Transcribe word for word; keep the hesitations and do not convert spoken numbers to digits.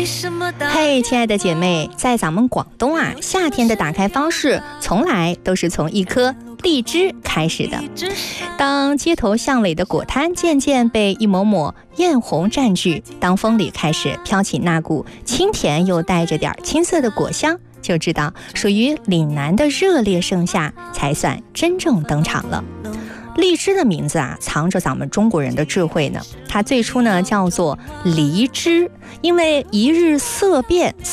嘿，亲爱的姐妹，在咱们广东啊，夏天的打开方式从来都是从一颗荔枝开始的。当街头巷尾的果滩渐渐被一抹抹艳红占据，当风里开始飘起那股清甜又带着点青涩的果香，就知道属于岭南的热烈盛夏才算真正登场了。荔枝的名字啊，藏着咱们中国人的智慧呢。它最初呢叫做梨枝，因为一日色变